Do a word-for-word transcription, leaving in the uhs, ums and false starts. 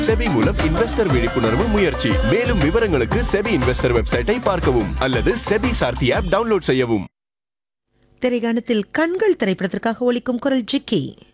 SEBI மூலம் investor விழிப்புணர்வு முயற்சி. மேலும் விவரங்களுக்கு செபி இன்வெஸ்டர் வெப்சைட்டை பார்க்கவும் அல்லது செபி சார்த்தி ஆப் டவுன்லோட் செய்யவும். திரைகாணத்தில் கண்கள் திரைப்படத்திற்காக ஒலிக்கும் குரல் ஜிக்கி.